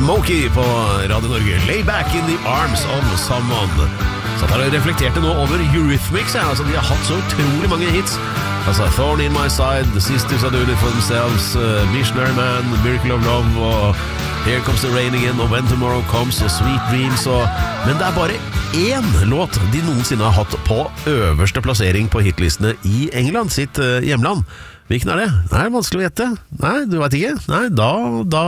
Smokey på Radio Norge. Lay back in the arms of someone. Så jeg reflekterte nå over Eurythmics. Altså, de har hatt så utrolig mange hits. Altså, Thorn in my side, The Sisters are doing it for themselves, Missionary Man, Miracle of Love, og Here Comes the Rain Again, og When Tomorrow Comes, og Sweet Dreams, men det er bare én låt de noensinne har hatt på øverste plassering på hitlistene i England, sitt hjemland. Hvilken er det? Nei, vanskelig å gjette. Nei, du vet ikke. Nei, da